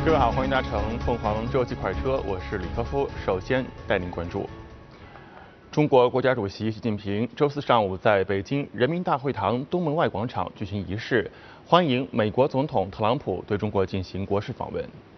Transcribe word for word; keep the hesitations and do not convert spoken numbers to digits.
各位好，欢迎搭乘凤凰洲际快车，我是李科夫。首先带您关注，中国国家主席习近平周四上午在北京人民大会堂东门外广场举行仪式，欢迎美国总统特朗普对中国进行国事访问。